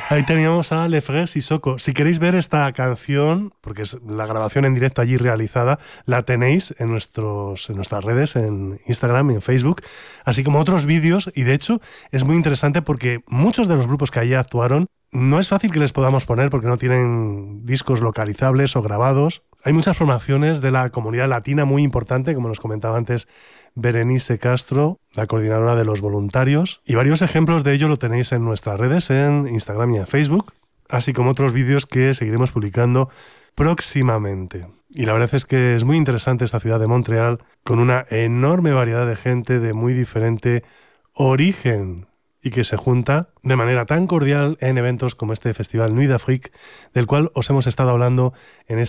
Ahí teníamos a Le Frères y Soko. Si queréis ver esta canción, porque es la grabación en directo allí realizada, la tenéis en nuestras redes, en Instagram y en Facebook, así como otros vídeos. Y de hecho es muy interesante porque muchos de los grupos que allí actuaron no es fácil que les podamos poner porque no tienen discos localizables o grabados. Hay muchas formaciones de la comunidad latina muy importante, como nos comentaba antes Berenice Castro, la coordinadora de los voluntarios, y varios ejemplos de ello lo tenéis en nuestras redes, en Instagram y en Facebook, así como otros vídeos que seguiremos publicando próximamente. Y la verdad es que es muy interesante esta ciudad de Montreal, con una enorme variedad de gente de muy diferente origen y que se junta de manera tan cordial en eventos como este festival Nuit d'Afrique, del cual os hemos estado hablando en